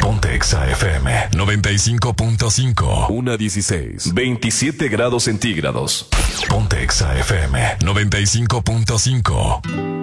Ponte Exa FM 95.5. 1:16. 27 grados centígrados. Ponte Exa FM 95.5.